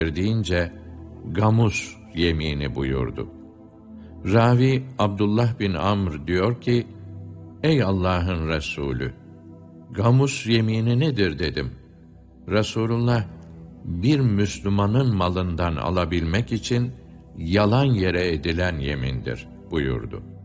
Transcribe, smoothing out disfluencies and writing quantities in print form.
deyince gamus yemini buyurdu. Ravi Abdullah bin Amr diyor ki, ey Allah'ın Resulü, gamus yemini nedir dedim. Resulullah, bir Müslümanın malından alabilmek için yalan yere edilen yemindir buyurdu.